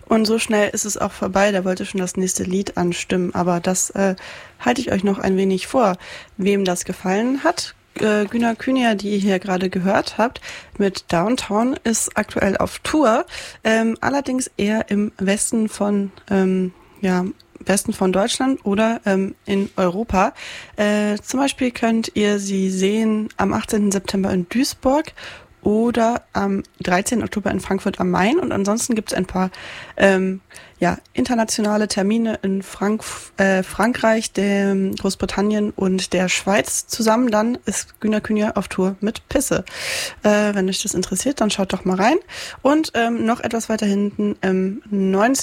Und so schnell ist es auch vorbei. Der wollte schon das nächste Lied anstimmen. Aber das halte ich euch noch ein wenig vor. Wem das gefallen hat, Güner Kühner, die ihr hier gerade gehört habt, mit Downtown, ist aktuell auf Tour. Allerdings eher im Westen von Westen von Deutschland oder in Europa. Zum Beispiel könnt ihr sie sehen am 18. September in Duisburg oder am 13. Oktober in Frankfurt am Main. Und ansonsten gibt es ein paar internationale Termine in Frankreich, Großbritannien und der Schweiz. Zusammen dann ist Güner Kühner auf Tour mit Pisse. Wenn euch das interessiert, dann schaut doch mal rein. Und noch etwas weiter hinten, 19.